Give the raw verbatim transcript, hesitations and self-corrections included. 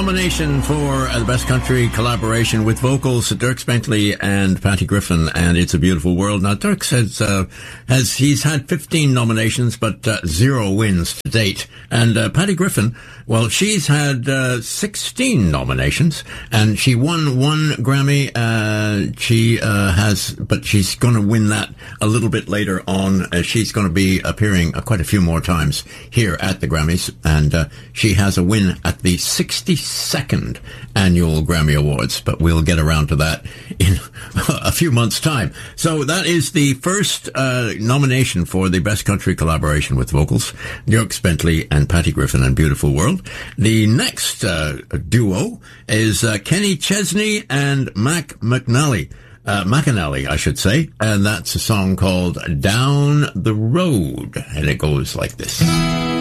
nomination for uh, the Best Country Collaboration with vocals, Dierks Bentley and Patty Griffin, and It's a Beautiful World. Now, Dierks has, uh, has, he's had fifteen nominations, but uh, zero wins to date. And uh, Patty Griffin, well, she's had uh, sixteen nominations, and she won one Grammy. Uh, she uh, has, but she's going to win that a little bit later on. Uh, she's going to be appearing uh, quite a few more times here at the Grammys, and uh, she has a win at the sixty-second Annual Grammy Awards, but we'll get around to that in a few months' time. So that is the first uh, nomination for the Best Country Collaboration with vocals, Dierks Bentley and Patty Griffin and Beautiful World. The next uh, duo is uh, Kenny Chesney and Mac McNally. Uh, McAnally, I should say, and that's a song called Down the Road, and it goes like this.